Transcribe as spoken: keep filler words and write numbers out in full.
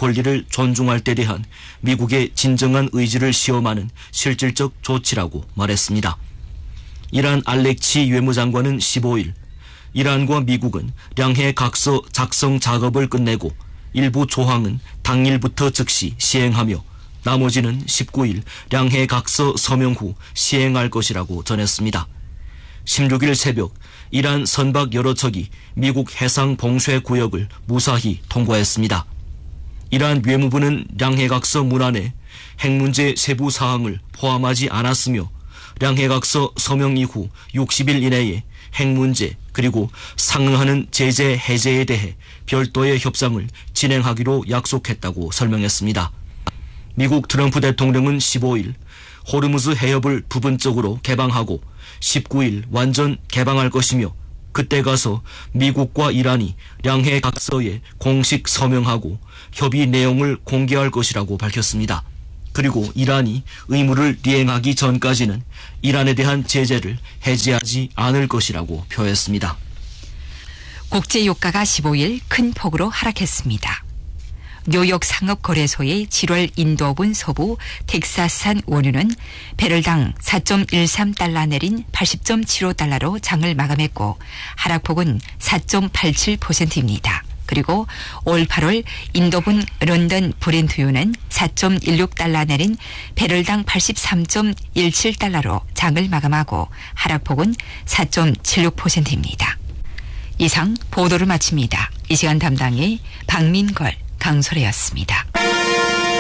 권리를 존중할 때 대한 미국의 진정한 의지를 시험하는 실질적 조치라고 말했습니다. 이란 알렉치 외무장관은 십오일 이란과 미국은 량해 각서 작성 작업을 끝내고 일부 조항은 당일부터 즉시 시행하며 나머지는 십구일 량해 각서 서명 후 시행할 것이라고 전했습니다. 십육일 새벽 이란 선박 여러 척이 미국 해상 봉쇄 구역을 무사히 통과했습니다. 이란 외무부는 량해각서 문안에 핵 문제 세부 사항을 포함하지 않았으며 량해각서 서명 이후 육십일 이내에 핵 문제 그리고 상응하는 제재 해제에 대해 별도의 협상을 진행하기로 약속했다고 설명했습니다. 미국 트럼프 대통령은 십오일 호르무즈 해협을 부분적으로 개방하고 십구일 완전 개방할 것이며 그때 가서 미국과 이란이 량해 각서에 공식 서명하고 협의 내용을 공개할 것이라고 밝혔습니다. 그리고 이란이 의무를 이행하기 전까지는 이란에 대한 제재를 해제하지 않을 것이라고 표했습니다. 국제유가가 십오일 큰 폭으로 하락했습니다. 뉴욕 상업거래소의 칠월 인도분 소부 텍사스산 원유는 배럴당 사 점 일삼 달러 내린 팔십 점 칠오 달러로 장을 마감했고 하락폭은 사 점 팔칠 퍼센트입니다. 그리고 올 팔월 인도분 런던 브렌트유는 사 점 일육 달러 내린 배럴당 팔십삼 점 일칠 달러로 장을 마감하고 하락폭은 사 점 칠육 퍼센트입니다. 이상 보도를 마칩니다. 이 시간 담당의 박민걸, 강소래였습니다.